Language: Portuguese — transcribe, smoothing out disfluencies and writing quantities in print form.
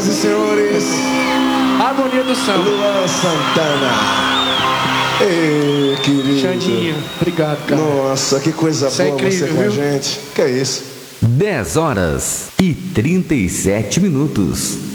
Senhoras e senhores, Harmonia do Samba. Luan Santana. Ei, querido. Xandinho, obrigado, cara. Nossa, que coisa Isso é boa incrível, você com a viu? gente. Que é isso? 10 horas e 37 minutos.